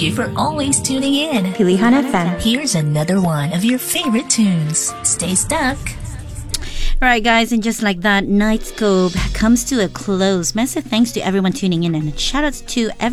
you for always tuning in. Pilihan FM. Here's another one of your favorite tunes. Stay stuck. Alright guys, and just like that, Nightscope comes to a close. Massive thanks to everyone tuning in and shout outs to everyone